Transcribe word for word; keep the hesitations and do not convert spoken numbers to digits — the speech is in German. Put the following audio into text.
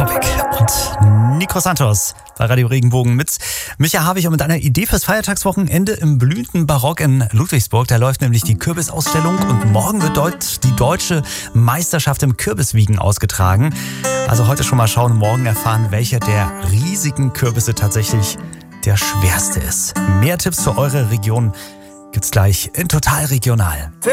Habeck und Nico Santos bei Radio Regenbogen mit Micha Havig und mit einer Idee fürs Feiertagswochenende im blühenden Barock in Ludwigsburg. Da läuft nämlich die Kürbisausstellung und morgen wird dort die deutsche Meisterschaft im Kürbiswiegen ausgetragen. Also heute schon mal schauen, morgen erfahren, welcher der riesigen Kürbisse tatsächlich der schwerste ist. Mehr Tipps für eure Region gibt's gleich in Total Regional.